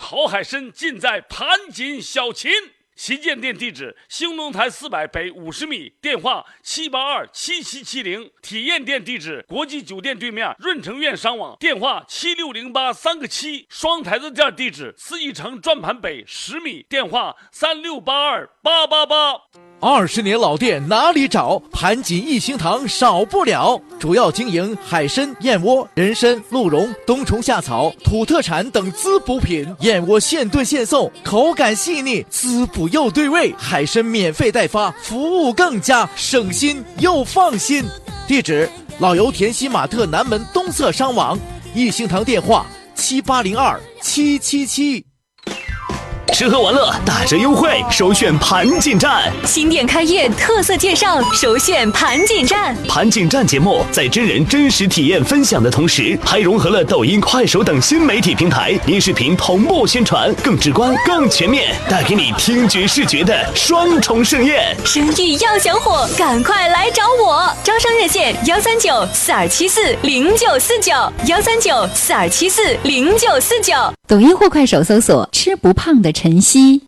好海参尽在盘锦小秦。旗舰店地址：兴隆台400北50米，电话7827770。体验店地址：国际酒店对面润城苑商网，电话76083个7。双台子店地址：四义城转盘北10米，电话3682888。 20年老店哪里找？盘锦一星堂少不了。主要经营海参、燕窝、人参、鹿茸、冬虫夏草、土特产等滋补品。燕窝现炖现送，口感细腻，滋补又对味。海参免费代发，服务更佳，省心又放心。地址：老油田西马特南门东侧商网。一星堂电话78027777。 吃喝玩乐打折优惠，首选盘锦站。 新店开业特色介绍，首选盘锦站。 盘锦站节目在真人真实体验分享的同时，还融合了抖音、快手等新媒体平台音视频同步宣传，更直观、更全面，带给你听觉视觉的双重盛宴。 生意要想火，赶快来找我！招商热线13942740949，13942740949。 抖音或快手搜索“吃不胖的晨曦”。